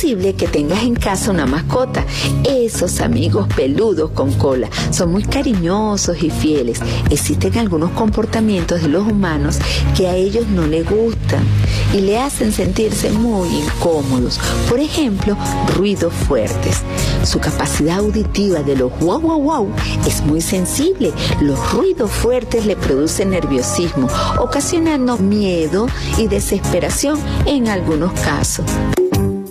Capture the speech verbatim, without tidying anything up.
posible que tengas en casa una mascota. Esos amigos peludos con cola son muy cariñosos y fieles. Existen algunos comportamientos de los humanos que a ellos no les gustan y le hacen sentirse muy incómodos. Por ejemplo, ruidos fuertes. Su capacidad auditiva de los wow wow wow es muy sensible. Los ruidos fuertes le producen nerviosismo, ocasionando miedo y desesperación en algunos casos.